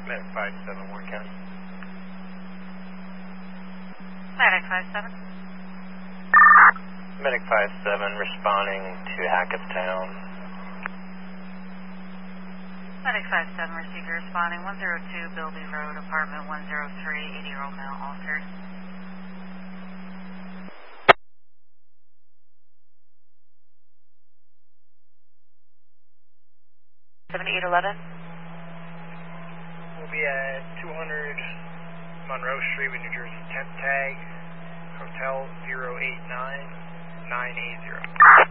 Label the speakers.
Speaker 1: Medic 57, Warren County.
Speaker 2: Medic 57.
Speaker 1: Medic 57 responding to Hackettstown.
Speaker 2: Medic 57 receiver responding 102 Bilby Road, apartment 103, 80-year-old male altered.
Speaker 3: We'll be at 200 Monroe Street with New Jersey temp tag, Hotel 089980.